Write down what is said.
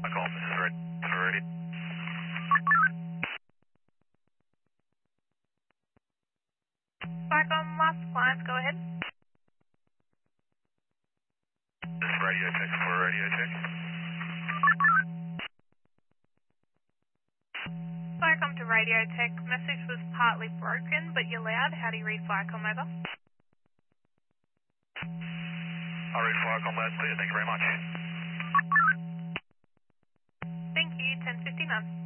Flycom, this is ready. Flycom, last clients, go ahead. This is radio check for radio check. Flycom to Radio Tech. Message was partly broken, but you're loud. How do you read Flycom, over? I read Flycom loud and clear, thank you very much. Thank you, 10:59.